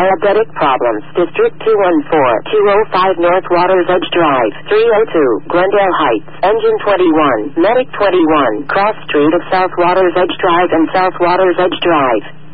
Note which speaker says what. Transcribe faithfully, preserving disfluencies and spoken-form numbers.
Speaker 1: Diabetic problems. District two one four, two oh five North Waters Edge Drive, three oh two, Glendale Heights. Engine twenty-one, Medic twenty-one, Cross Street of South Waters Edge Drive and South Waters Edge Drive.